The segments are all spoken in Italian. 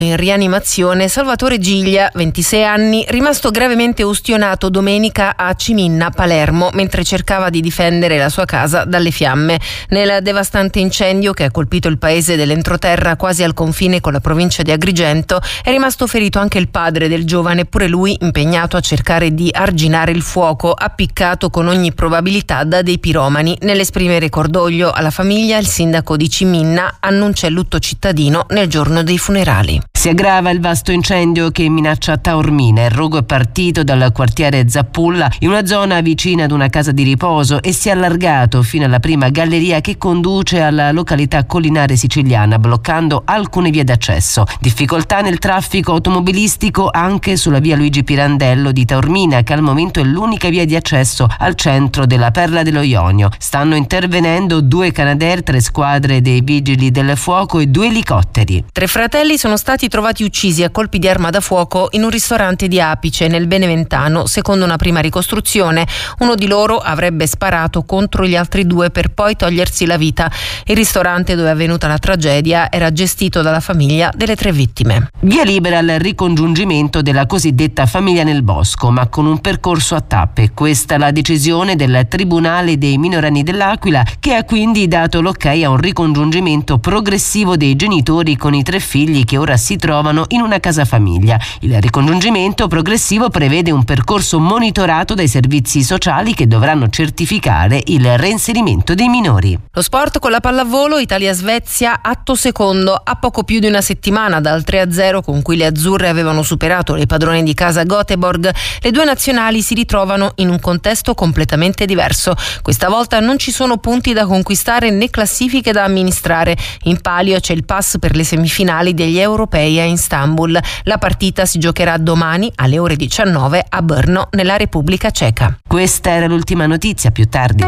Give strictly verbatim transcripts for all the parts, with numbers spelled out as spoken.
In rianimazione Salvatore Giglia, ventisei anni, rimasto gravemente ustionato domenica a Ciminna, Palermo, mentre cercava di difendere la sua casa dalle fiamme. Nel devastante incendio che ha colpito il paese dell'entroterra quasi al confine con la provincia di Agrigento è rimasto ferito anche il padre del giovane, pure lui impegnato a cercare di arginare il fuoco, appiccato con ogni probabilità da dei piromani. Nell'esprimere cordoglio alla famiglia, il sindaco di Ciminna annuncia il lutto cittadino nel giorno dei funerali. Si aggrava il vasto incendio che minaccia Taormina. Il rogo è partito dal quartiere Zappulla in una zona vicina ad una casa di riposo e si è allargato fino alla prima galleria che conduce alla località collinare siciliana, bloccando alcune vie d'accesso. Difficoltà nel traffico automobilistico anche sulla via Luigi Pirandello di Taormina, che al momento è l'unica via di accesso al centro della Perla dello Ionio. Stanno intervenendo due Canadair, tre squadre dei vigili del fuoco e due elicotteri. Tre fratelli sono stati trovati uccisi a colpi di arma da fuoco in un ristorante di Apice, nel Beneventano, secondo una prima ricostruzione. Uno di loro avrebbe sparato contro gli altri due per poi togliersi la vita. Il ristorante dove è avvenuta la tragedia era gestito dalla famiglia delle tre vittime. Via libera al ricongiungimento della cosiddetta famiglia nel bosco, ma con un percorso a tappe. Questa è la decisione del Tribunale dei minorenni dell'Aquila, che ha quindi dato l'ok a un ricongiungimento progressivo dei genitori con i tre figli che ora si trovano in una casa famiglia. Il ricongiungimento progressivo prevede un percorso monitorato dai servizi sociali che dovranno certificare il reinserimento dei minori. Lo sport con la pallavolo, Italia-Svezia, atto secondo. A poco più di una settimana dal tre a zero con cui le azzurre avevano superato le padrone di casa Göteborg, le due nazionali si ritrovano in un contesto completamente diverso. Questa volta non ci sono punti da conquistare né classifiche da amministrare. In palio c'è il pass per le semifinali degli europei a Istanbul. La partita si giocherà domani alle ore diciannove a Brno, nella Repubblica Ceca. Questa era l'ultima notizia, più tardi.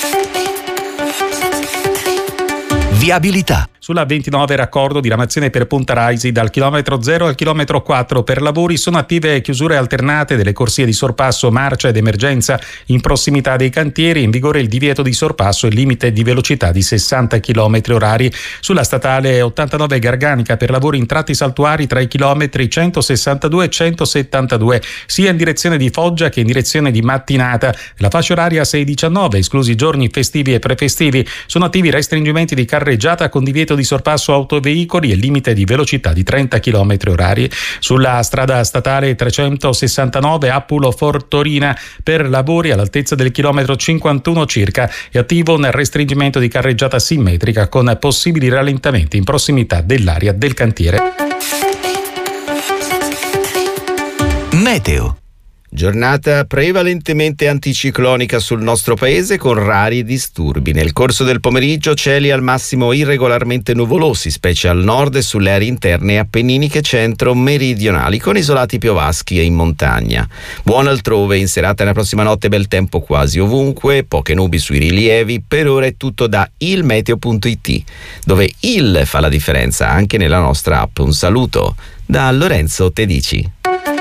Viabilità. Sulla ventinove raccordo diramazione per Punta Raisi dal chilometro zero al chilometro quattro. Per lavori sono attive chiusure alternate delle corsie di sorpasso, marcia ed emergenza in prossimità dei cantieri. In vigore il divieto di sorpasso e limite di velocità di sessanta chilometri orari. Sulla statale ottantanove Garganica per lavori in tratti saltuari tra i chilometri centosessantadue e centosettantadue, sia in direzione di Foggia che in direzione di Mattinata. La fascia oraria sei diciannove, esclusi giorni festivi e prefestivi. Sono attivi restringimenti di carreggiata con divieto di sorpasso autoveicoli e limite di velocità di trenta chilometri orari. Sulla strada statale trecentosessantanove Appulo-Fortorina per lavori all'altezza del chilometro cinquantuno circa è attivo un restringimento di carreggiata simmetrica con possibili rallentamenti in prossimità dell'area del cantiere. Meteo. Giornata prevalentemente anticiclonica sul nostro paese con rari disturbi. Nel corso del pomeriggio cieli al massimo irregolarmente nuvolosi, specie al nord e sulle aree interne appenniniche centro-meridionali, con isolati piovaschi e in montagna. Buon altrove, in serata e nella prossima notte bel tempo quasi ovunque, poche nubi sui rilievi. Per ora è tutto da ilmeteo punto it, dove il fa la differenza anche nella nostra app. Un saluto da Lorenzo Tedici.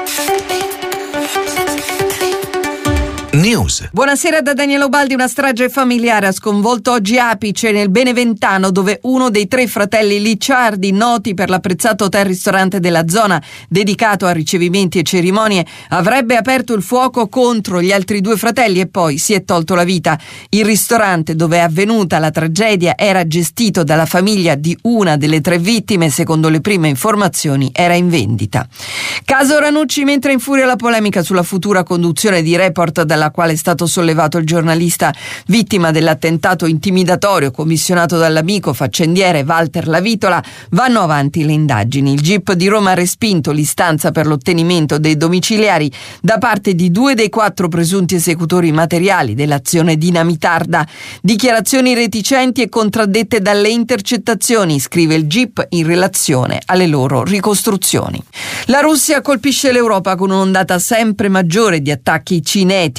News. Buonasera da Daniele Ubaldi. Una strage familiare ha sconvolto oggi Apice, nel Beneventano, dove uno dei tre fratelli Licciardi, noti per l'apprezzato hotel-ristorante della zona dedicato a ricevimenti e cerimonie, avrebbe aperto il fuoco contro gli altri due fratelli e poi si è tolto la vita. Il ristorante dove è avvenuta la tragedia era gestito dalla famiglia di una delle tre vittime. Secondo le prime informazioni era in vendita. Caso Ranucci, mentre infuria la polemica sulla futura conduzione di Report, dalla quale è stato sollevato il giornalista vittima dell'attentato intimidatorio commissionato dall'amico faccendiere Walter Lavitola, vanno avanti le indagini. Il G I P di Roma ha respinto l'istanza per l'ottenimento dei domiciliari da parte di due dei quattro presunti esecutori materiali dell'azione dinamitarda. Dichiarazioni reticenti e contraddette dalle intercettazioni, scrive il G I P in relazione alle loro ricostruzioni. La Russia colpisce l'Europa con un'ondata sempre maggiore di attacchi cinetici.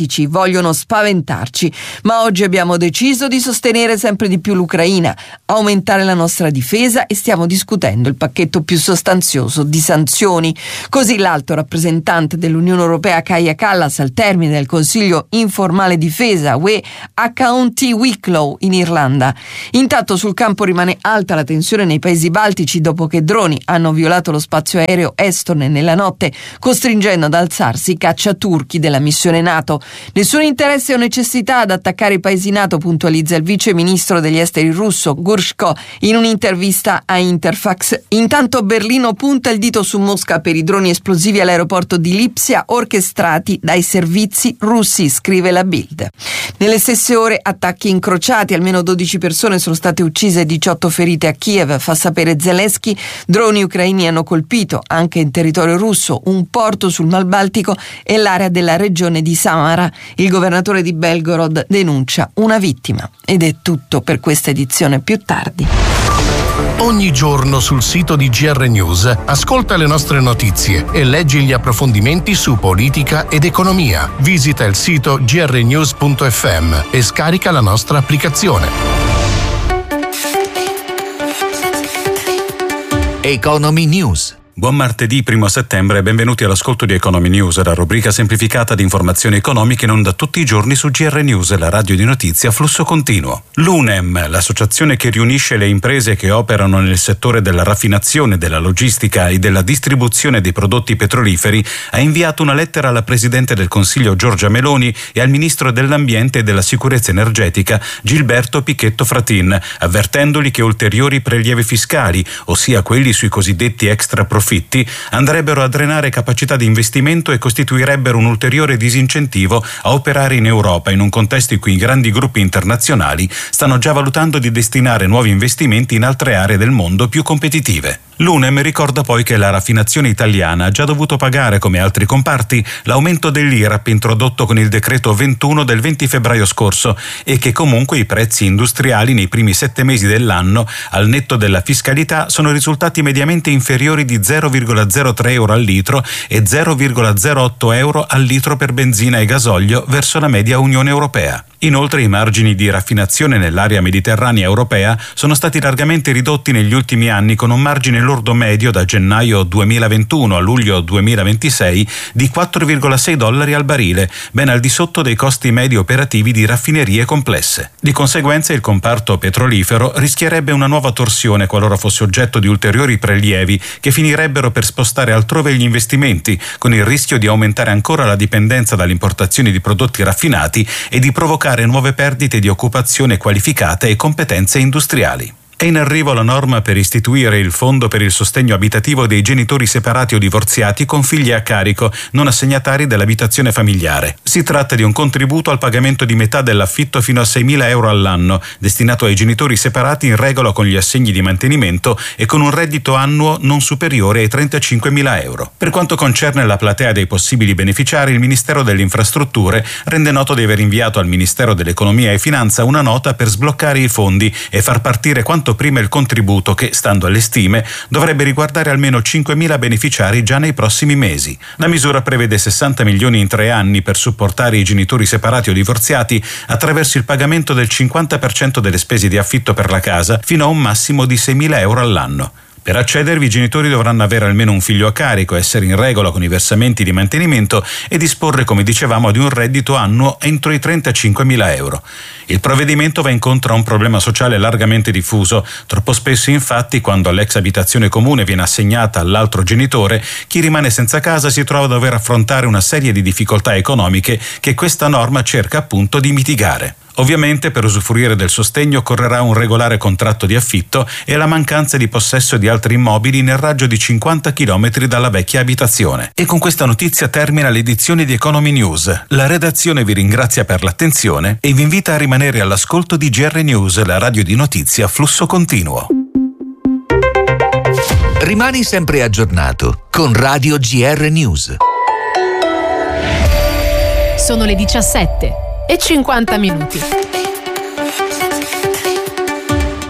politici vogliono spaventarci, ma oggi abbiamo deciso di sostenere sempre di più l'Ucraina, aumentare la nostra difesa e stiamo discutendo il pacchetto più sostanzioso di sanzioni. Così l'alto rappresentante dell'Unione Europea Kaja Kallas al termine del Consiglio informale difesa U E a County Wicklow in Irlanda. Intanto sul campo rimane alta la tensione nei paesi baltici dopo che droni hanno violato lo spazio aereo estone nella notte, costringendo ad alzarsi i cacciaturchi della missione NATO. Nessun interesse o necessità ad attaccare i paesi NATO, puntualizza il vice ministro degli esteri russo Gurshko in un'intervista a Interfax. Intanto Berlino punta il dito su Mosca per i droni esplosivi all'aeroporto di Lipsia orchestrati dai servizi russi, scrive la Bild. Nelle stesse ore attacchi incrociati, almeno dodici persone sono state uccise e diciotto ferite a Kiev, fa sapere Zelensky. Droni ucraini hanno colpito anche in territorio russo un porto sul Mar Baltico e l'area della regione di Samara. Il governatore di Belgorod denuncia una vittima. Ed è tutto per questa edizione. Più tardi. Ogni giorno sul sito di G R News ascolta le nostre notizie e leggi gli approfondimenti su politica ed economia. Visita il sito g r news punto f m e scarica la nostra applicazione. Economy News. Buon martedì primo settembre e benvenuti all'ascolto di Economy News, la rubrica semplificata di informazioni economiche in onda tutti i giorni su G R News, la radio di notizia a flusso continuo. L'U N E M, l'associazione che riunisce le imprese che operano nel settore della raffinazione, della logistica e della distribuzione dei prodotti petroliferi, ha inviato una lettera alla Presidente del Consiglio Giorgia Meloni e al Ministro dell'Ambiente e della Sicurezza Energetica Gilberto Pichetto Fratin, avvertendoli che ulteriori prelievi fiscali, ossia quelli sui cosiddetti extra profitti, andrebbero a drenare capacità di investimento e costituirebbero un ulteriore disincentivo a operare in Europa in un contesto in cui i grandi gruppi internazionali stanno già valutando di destinare nuovi investimenti in altre aree del mondo più competitive. L'U N E M ricorda poi che la raffinazione italiana ha già dovuto pagare, come altri comparti, l'aumento dell'I R A P introdotto con il decreto ventuno del venti febbraio scorso e che comunque i prezzi industriali nei primi sette mesi dell'anno, al netto della fiscalità, sono risultati mediamente inferiori di zero virgola zero tre euro al litro e zero virgola zero otto euro al litro per benzina e gasolio verso la media Unione Europea. Inoltre i margini di raffinazione nell'area mediterranea europea sono stati largamente ridotti negli ultimi anni, con un margine lordo medio da gennaio duemilaventuno a luglio duemilaventisei di quattro virgola sei dollari al barile, ben al di sotto dei costi medi operativi di raffinerie complesse. Di conseguenza il comparto petrolifero rischierebbe una nuova torsione qualora fosse oggetto di ulteriori prelievi che finirebbero per spostare altrove gli investimenti, con il rischio di aumentare ancora la dipendenza dalle importazioni di prodotti raffinati e di provocare nuove perdite di occupazione qualificata e competenze industriali. È in arrivo la norma per istituire il Fondo per il sostegno abitativo dei genitori separati o divorziati con figli a carico, non assegnatari dell'abitazione familiare. Si tratta di un contributo al pagamento di metà dell'affitto fino a seimila euro all'anno, destinato ai genitori separati in regola con gli assegni di mantenimento e con un reddito annuo non superiore ai trentacinquemila euro. Per quanto concerne la platea dei possibili beneficiari, il Ministero delle Infrastrutture rende noto di aver inviato al Ministero dell'Economia e Finanza una nota per sbloccare i fondi e far partire quanto prima il contributo che, stando alle stime, dovrebbe riguardare almeno cinquemila beneficiari già nei prossimi mesi. La misura prevede sessanta milioni in tre anni per supportare i genitori separati o divorziati attraverso il pagamento del cinquanta per cento delle spese di affitto per la casa fino a un massimo di seimila euro all'anno. Per accedervi i genitori dovranno avere almeno un figlio a carico, essere in regola con i versamenti di mantenimento e disporre, come dicevamo, di un reddito annuo entro i trentacinquemila euro. Il provvedimento va incontro a un problema sociale largamente diffuso. Troppo spesso, infatti, quando l'ex abitazione comune viene assegnata all'altro genitore, chi rimane senza casa si trova a dover affrontare una serie di difficoltà economiche che questa norma cerca appunto di mitigare. Ovviamente per usufruire del sostegno occorrerà un regolare contratto di affitto e la mancanza di possesso di altri immobili nel raggio di cinquanta chilometri dalla vecchia abitazione. E con questa notizia termina l'edizione di Economy News. La redazione vi ringrazia per l'attenzione e vi invita a rimanere all'ascolto di G R News, la radio di notizie a flusso continuo. Rimani sempre aggiornato con Radio G R News. Sono le diciassette e cinquanta minuti.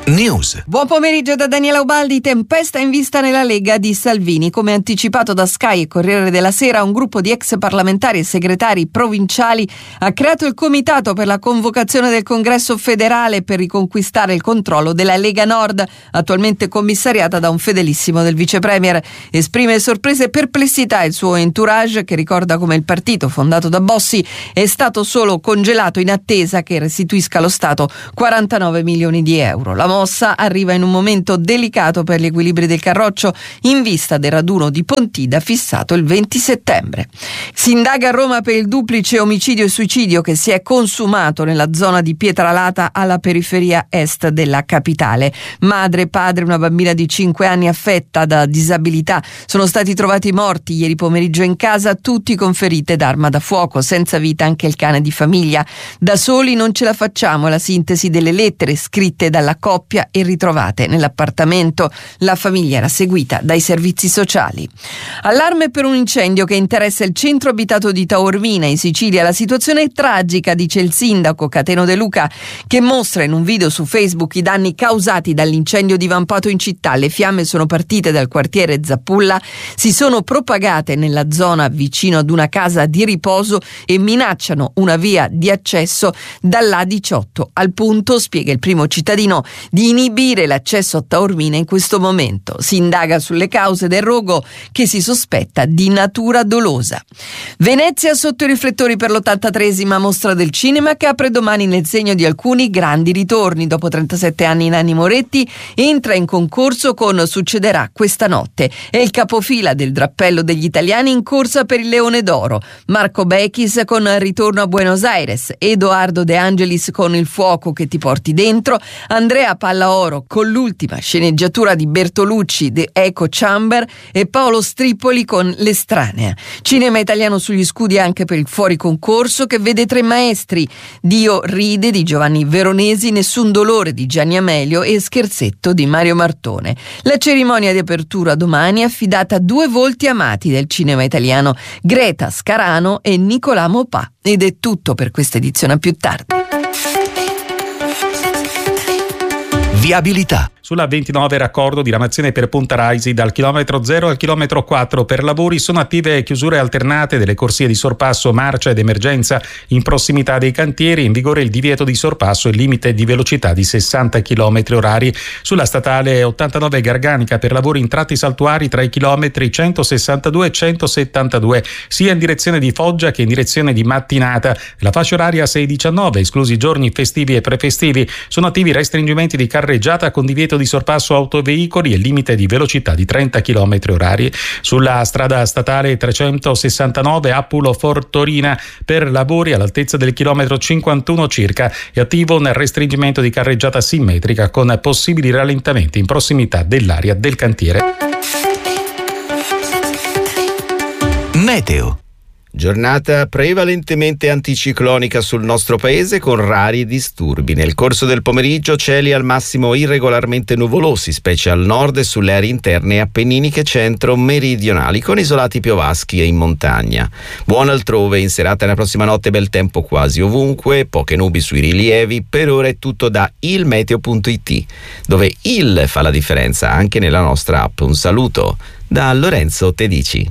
News. Buon pomeriggio da Daniela Ubaldi. Tempesta in vista nella Lega di Salvini. Come anticipato da Sky e Corriere della Sera, un gruppo di ex parlamentari e segretari provinciali ha creato il comitato per la convocazione del Congresso federale per riconquistare il controllo della Lega Nord, attualmente commissariata da un fedelissimo del vice premier. Esprime sorprese e perplessità il suo entourage, che ricorda come il partito fondato da Bossi è stato solo congelato in attesa che restituisca allo Stato quarantanove milioni di euro. La mossa arriva in un momento delicato per gli equilibri del Carroccio, in vista del raduno di Pontida fissato il venti settembre. Si indaga a Roma per il duplice omicidio e suicidio che si è consumato nella zona di Pietralata, alla periferia est della capitale. Madre, padre e una bambina di cinque anni affetta da disabilità sono stati trovati morti ieri pomeriggio in casa, tutti con ferite d'arma da fuoco, senza vita anche il cane di famiglia. Da soli non ce la facciamo, è la sintesi delle lettere scritte dalla coppia e ritrovate nell'appartamento. La famiglia era seguita dai servizi sociali. Allarme per un incendio che interessa il centro abitato di Taormina in Sicilia. La situazione è tragica, dice il sindaco Cateno De Luca, che mostra in un video su Facebook i danni causati dall'incendio divampato in città. Le fiamme sono partite dal quartiere Zappulla, si sono propagate nella zona vicino ad una casa di riposo e minacciano una via di accesso dall'A diciotto. Al punto, spiega il primo cittadino, di inibire l'accesso a Taormina in questo momento. Si indaga sulle cause del rogo, che si sospetta di natura dolosa. Venezia sotto i riflettori per l'ottantatreesima mostra del cinema, che apre domani nel segno di alcuni grandi ritorni. Dopo trentasette anni Nanni Moretti entra in concorso con Succederà questa notte. È il capofila del drappello degli italiani in corsa per il Leone d'Oro. Marco Bechis con Ritorno a Buenos Aires, Edoardo De Angelis con Il fuoco che ti porti dentro, Andrea Pallaoro con l'ultima sceneggiatura di Bertolucci, The Echo Chamber, e Paolo Strippoli con L'estranea. Cinema italiano sugli scudi anche per il fuori concorso, che vede tre maestri: Dio ride di Giovanni Veronesi, Nessun dolore di Gianni Amelio e Scherzetto di Mario Martone. La cerimonia di apertura domani è affidata a due volti amati del cinema italiano, Greta Scarano e Nicolà Mopà. Ed è tutto per questa edizione, a più tardi. Viabilità. Sulla ventinove raccordo diramazione per Punta Raisi dal chilometro zero al chilometro quattro. Per lavori sono attive chiusure alternate delle corsie di sorpasso, marcia ed emergenza in prossimità dei cantieri. In vigore il divieto di sorpasso e limite di velocità di sessanta chilometri orari. Sulla statale ottantanove Garganica per lavori in tratti saltuari tra i chilometri centosessantadue e centosettantadue, sia in direzione di Foggia che in direzione di Mattinata. La fascia oraria sei diciannove, esclusi i giorni festivi e prefestivi. Sono attivi restringimenti di carreggiata con divieto di sorpasso autoveicoli e limite di velocità di trenta chilometri orari. Sulla strada statale trecentosessantanove Appulo-Fortorina per lavori all'altezza del chilometro cinquantuno circa è attivo un restringimento di carreggiata simmetrica con possibili rallentamenti in prossimità dell'area del cantiere. Meteo. Giornata prevalentemente anticiclonica sul nostro paese, con rari disturbi. Nel corso del pomeriggio cieli al massimo irregolarmente nuvolosi, specie al nord e sulle aree interne appenniniche centro-meridionali, con isolati piovaschi e in montagna. Buon altrove, in serata e nella prossima notte bel tempo quasi ovunque, poche nubi sui rilievi. Per ora è tutto da ilmeteo punto it, dove il fa la differenza anche nella nostra app. Un saluto da Lorenzo Tedici.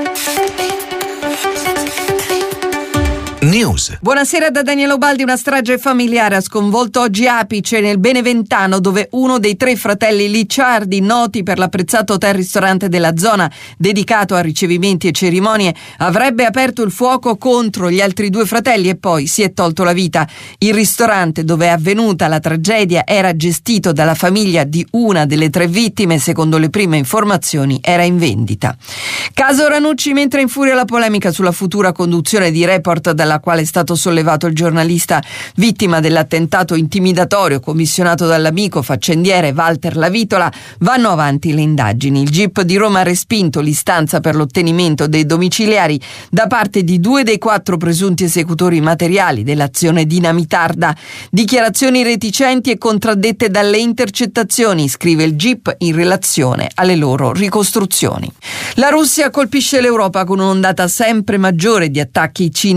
News. Buonasera da Daniela Ubaldi. Una strage familiare ha sconvolto oggi Apice, nel Beneventano, dove uno dei tre fratelli Licciardi, noti per l'apprezzato hotel-ristorante della zona dedicato a ricevimenti e cerimonie, avrebbe aperto il fuoco contro gli altri due fratelli e poi si è tolto la vita. Il ristorante dove è avvenuta la tragedia era gestito dalla famiglia di una delle tre vittime. Secondo le prime informazioni era in vendita. Caso Ranucci, mentre infuria la polemica sulla futura conduzione di Report, dalla quale è stato sollevato il giornalista vittima dell'attentato intimidatorio commissionato dall'amico faccendiere Walter Lavitola, vanno avanti le indagini. Il G I P di Roma ha respinto l'istanza per l'ottenimento dei domiciliari da parte di due dei quattro presunti esecutori materiali dell'azione dinamitarda. Dichiarazioni reticenti e contraddette dalle intercettazioni, scrive il G I P in relazione alle loro ricostruzioni. La Russia colpisce l'Europa con un'ondata sempre maggiore di attacchi cinetici.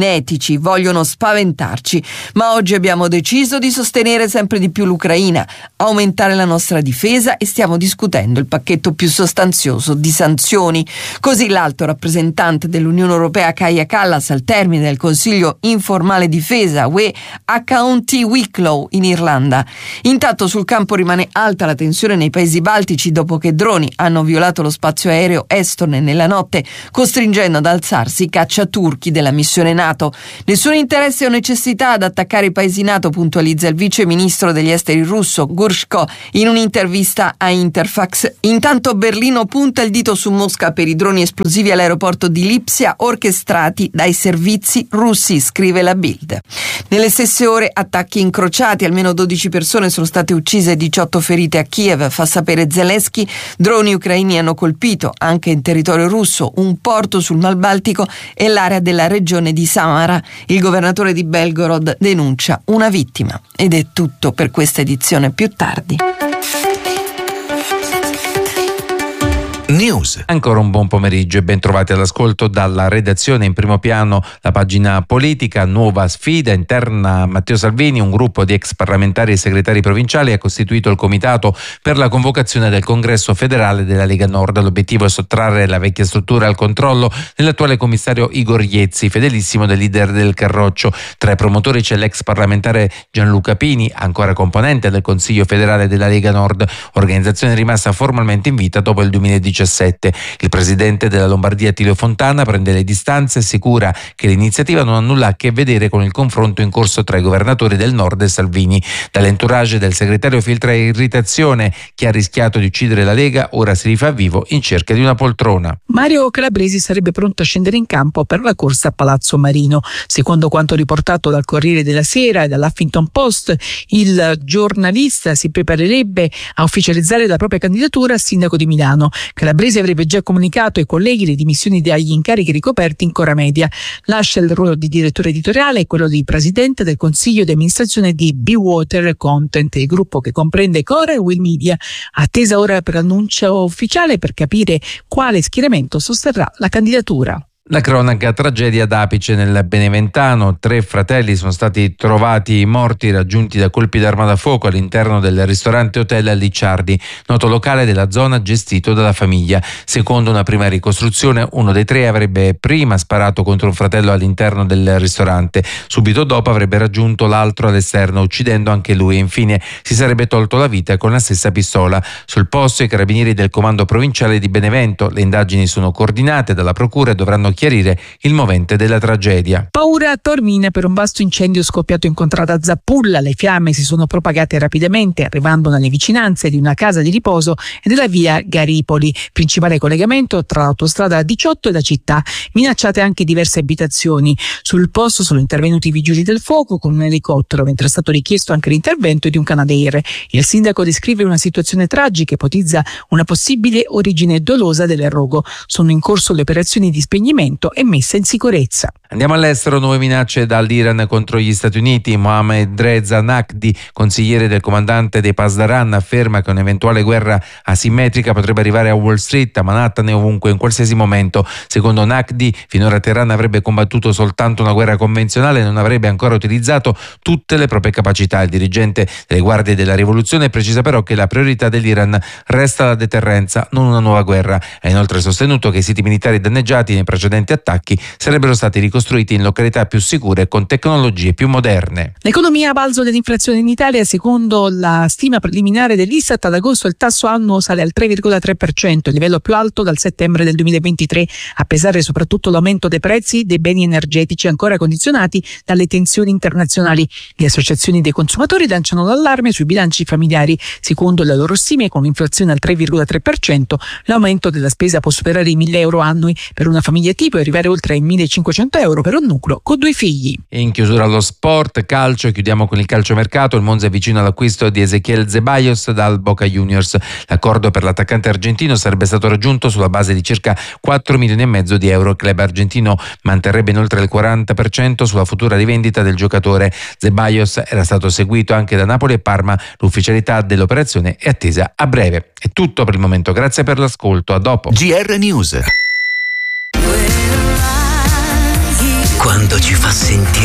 politici vogliono spaventarci, ma oggi abbiamo deciso di sostenere sempre di più l'Ucraina, aumentare la nostra difesa e stiamo discutendo il pacchetto più sostanzioso di sanzioni. Così l'alto rappresentante dell'Unione Europea Kaja Kallas al termine del Consiglio informale difesa U E a County Wicklow in Irlanda. Intanto sul campo rimane alta la tensione nei paesi baltici dopo che droni hanno violato lo spazio aereo estone nella notte, costringendo ad alzarsi i cacciaturchi della missione NATO. Nessun interesse o necessità ad attaccare i paesi NATO, puntualizza il vice ministro degli esteri russo Gurshko in un'intervista a Interfax. Intanto Berlino punta il dito su Mosca per i droni esplosivi all'aeroporto di Lipsia orchestrati dai servizi russi, scrive la Bild. Nelle stesse ore attacchi incrociati, almeno dodici persone sono state uccise e diciotto ferite a Kiev, fa sapere Zelensky. Droni ucraini hanno colpito anche in territorio russo un porto sul Mar Baltico e l'area della regione di Samara. Il governatore di Belgorod denuncia una vittima. Ed è tutto per questa edizione. Più tardi. News. Ancora un buon pomeriggio e ben trovati all'ascolto dalla redazione. In primo piano la pagina politica, nuova sfida interna a Matteo Salvini. Un gruppo di ex parlamentari e segretari provinciali ha costituito il comitato per la convocazione del congresso federale della Lega Nord. L'obiettivo è sottrarre la vecchia struttura al controllo dell'attuale commissario Igor Iezzi, fedelissimo del leader del Carroccio. Tra i promotori c'è l'ex parlamentare Gianluca Pini, ancora componente del Consiglio federale della Lega Nord, organizzazione rimasta formalmente in vita dopo il duemiladiciassette. Il presidente della Lombardia Attilio Fontana prende le distanze e assicura che l'iniziativa non ha nulla a che vedere con il confronto in corso tra i governatori del Nord e Salvini. Dall'entourage del segretario filtra irritazione: chi ha rischiato di uccidere la Lega ora si rifà vivo in cerca di una poltrona. Mario Calabresi sarebbe pronto a scendere in campo per la corsa a Palazzo Marino. Secondo quanto riportato dal Corriere della Sera e dall'Huffington Post, il giornalista si preparerebbe a ufficializzare la propria candidatura a sindaco di Milano. Calabresi avrebbe già comunicato ai colleghi le dimissioni dagli incarichi ricoperti in Cora Media. Lascia il ruolo di direttore editoriale e quello di presidente del consiglio di amministrazione di Be Water Content, il gruppo che comprende Cora e Will Media. Attesa ora per l'annuncio ufficiale per capire quale schieramento sosterrà la candidatura. La cronaca: tragedia d'Apice nel Beneventano. Tre fratelli sono stati trovati morti, raggiunti da colpi d'arma da fuoco all'interno del ristorante hotel Licciardi, noto locale della zona gestito dalla famiglia. Secondo una prima ricostruzione, uno dei tre avrebbe prima sparato contro un fratello all'interno del ristorante. Subito dopo avrebbe raggiunto l'altro all'esterno, uccidendo anche lui, e infine si sarebbe tolto la vita con la stessa pistola. Sul posto i carabinieri del comando provinciale di Benevento. Le indagini sono coordinate dalla procura e dovranno chiarire il movente della tragedia. Paura a Taormina per un vasto incendio scoppiato in contrada Zappulla. Le fiamme si sono propagate rapidamente, arrivando nelle vicinanze di una casa di riposo e della via Garipoli, principale collegamento tra l'autostrada diciotto e la città. Minacciate anche diverse abitazioni. Sul posto sono intervenuti i vigili del fuoco con un elicottero, mentre è stato richiesto anche l'intervento di un Canadair. Il sindaco descrive una situazione tragica e ipotizza una possibile origine dolosa del rogo. Sono in corso le operazioni di spegnimento e messa in sicurezza. Andiamo all'estero. Nuove minacce dall'Iran contro gli Stati Uniti. Mohammed Reza Naqvi, consigliere del comandante dei Pasdaran, afferma che un'eventuale guerra asimmetrica potrebbe arrivare a Wall Street, a Manhattan e ovunque, in qualsiasi momento. Secondo Naqvi, finora Teheran avrebbe combattuto soltanto una guerra convenzionale e non avrebbe ancora utilizzato tutte le proprie capacità. Il dirigente delle guardie della rivoluzione precisa però che la priorità dell'Iran resta la deterrenza, non una nuova guerra. Ha inoltre sostenuto che i siti militari danneggiati nei precedenti attacchi sarebbero stati ricostruiti in località più sicure e con tecnologie più moderne. L'economia a balzo dell'inflazione in Italia. Secondo la stima preliminare dell'Istat, ad agosto il tasso annuo sale al tre virgola tre per cento, il livello più alto dal settembre del duemilaventitré, a pesare soprattutto l'aumento dei prezzi dei beni energetici ancora condizionati dalle tensioni internazionali. Le associazioni dei consumatori lanciano l'allarme sui bilanci familiari. Secondo le loro stime, con l'inflazione al tre virgola tre per cento, l'aumento della spesa può superare i mille euro annui per una famiglia tipo e arrivare oltre ai millecinquecento euro per un nucleo con due figli. E in chiusura allo sport, calcio, chiudiamo con il calciomercato. Il Monza è vicino all'acquisto di Ezequiel Zeballos dal Boca Juniors. L'accordo per l'attaccante argentino sarebbe stato raggiunto sulla base di circa quattro milioni e mezzo di euro. Il club argentino manterrebbe inoltre il quaranta per cento sulla futura rivendita del giocatore. Zeballos era stato seguito anche da Napoli e Parma. L'ufficialità dell'operazione è attesa a breve. È tutto per il momento, grazie per l'ascolto, a dopo. G R News. quando ci fa sentire